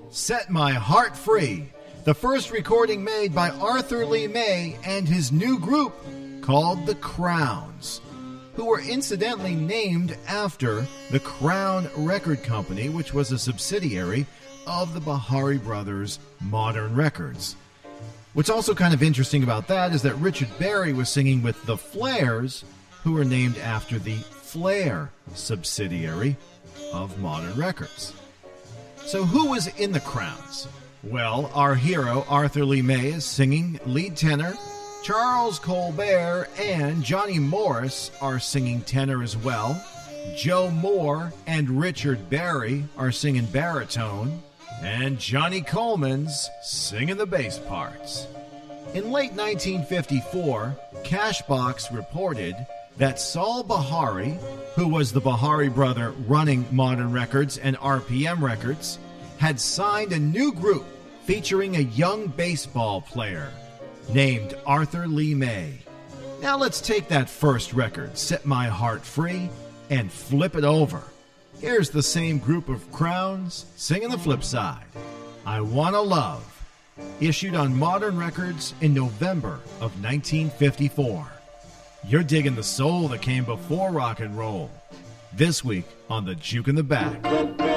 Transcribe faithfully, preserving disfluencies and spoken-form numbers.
Set My Heart Free, the first recording made by Arthur Lee May and his new group called the Crowns, who were incidentally named after the Crown Record Company, which was a subsidiary of the Bihari Brothers' Modern Records. What's also kind of interesting about that is that Richard Berry was singing with the Flairs, who were named after the Flair subsidiary of Modern Records. So who was in the Crowns? Well, our hero, Arthur Lee May, is singing lead tenor. Charles Colbert and Johnny Morris are singing tenor as well. Joe Moore and Richard Berry are singing baritone. And Johnny Coleman's singing the bass parts. In late nineteen fifty-four, Cashbox reported that Saul Bihari, who was the Bihari brother running Modern Records and R P M Records, had signed a new group featuring a young baseball player named Arthur Lee May. Now let's take that first record, Set My Heart Free, and flip it over. Here's the same group of Crowns singing the flip side, I Wanna Love, issued on Modern Records in November of nineteen fifty-four. You're digging the soul that came before rock and roll. This week on the Juke in the Back.